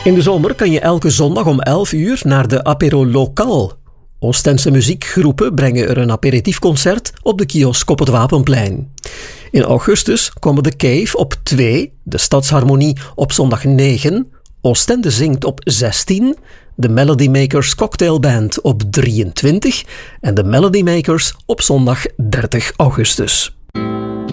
In de zomer kan je elke zondag om 11 uur naar de Apéro Local. Oostense muziekgroepen brengen er een aperitiefconcert op de kiosk op het Wapenplein. In augustus komen de Cave op 2, de Stadsharmonie op zondag 9, Oostende zingt op 16, de Melody Makers Cocktailband op 23 en de Melody Makers op zondag 30 augustus.